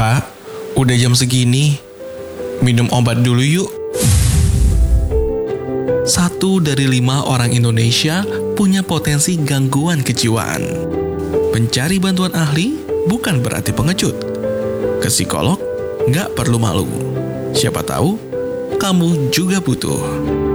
Pak, udah jam segini. Minum obat dulu yuk. 1 dari 5 orang Indonesia punya potensi gangguan kejiwaan. Mencari bantuan ahli bukan berarti pengecut. Ke psikolog nggak perlu malu. Siapa tahu kamu juga butuh.